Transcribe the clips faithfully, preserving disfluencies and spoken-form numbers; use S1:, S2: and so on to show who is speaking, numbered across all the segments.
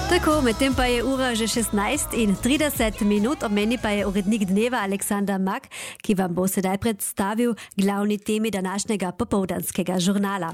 S1: Tako, medtem pa je ura že šestnajst in trideset minut, ob meni pa je urednik dneva Aleksander Mak, ki vam bo sedaj predstavil glavni temi današnjega popoldanskega žurnala.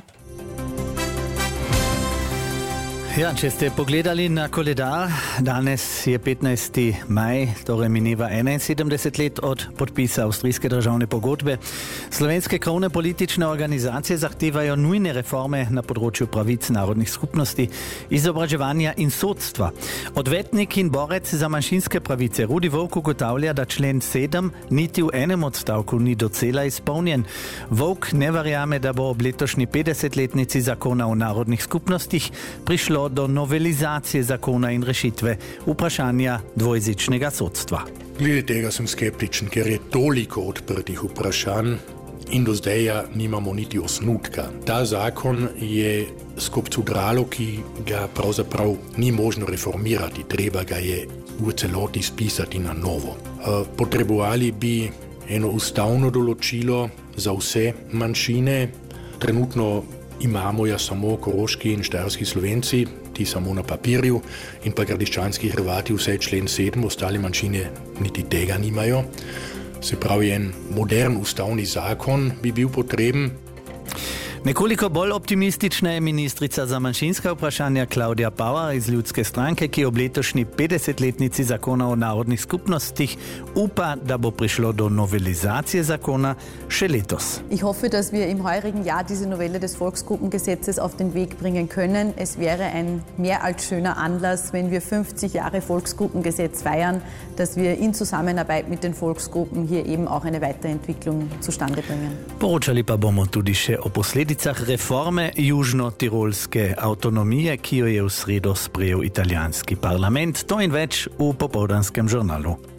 S2: Ja, če ste pogledali na koledar, danes je petnajsti maj, torej mineva enainsedemdeset let od podpisa avstrijske državne pogodbe. Slovenske krovne politične organizacije zahtevajo nujne reforme na področju pravic narodnih skupnosti, izobraževanja in sodstva. Odvetnik in borec za manjšinske pravice Rudi Volk ugotavlja, da člen sedem niti v enem odstavku ni docela izpolnjen. Volk ne verjame, da bo ob letošnji petdesetletnici zakona o narodnih skupnostih prišlo do novelizacije zakona in rešitve vprašanja dvojezičnega sodstva.
S3: Glede tega sem skeptičen, ker je toliko odprtih vprašanj in do zdaj ja nimamo niti osnutka. Ta zakon je skup cudralo, ki ga pravzaprav ni možno reformirati, treba ga je v celoti spisati na novo. Potrebovali bi eno ustavno določilo za vse manjšine. Trenutno imamo ja samo koroški in štajerski Slovenci, ti samo na papirju, in pa gradiščanski Hrvati vse člen sedem, ostale manjšine niti tega nimajo. Se pravi, en modern ustavni zakon bi bil potreben.
S2: Nekoliko bolj optimistična je ministrica za manjšinska vprašanja Klaudija Bauer iz Ljudske stranke, ki ob letošnji petdesetletnici zakona o narodnih skupnostih upa, da bo prišlo do novelizacije zakona še letos.
S4: Ich hoffe, dass wir im heurigen Jahr diese Novelle des Volksgruppengesetzes auf den Weg bringen können. Es wäre ein mehr als schöner Anlass, wenn wir fünfzig Jahre Volksgruppengesetz feiern, dass wir in Zusammenarbeit mit den Volksgruppen hier eben auch eine Weiterentwicklung zustande bringen.
S2: Poročali pa bomo tudi še o posledicah reforme južno-tirolske avtonomije, ki jo je v sredo sprejel italijanski parlament. To in več v popoldanskem žurnalu.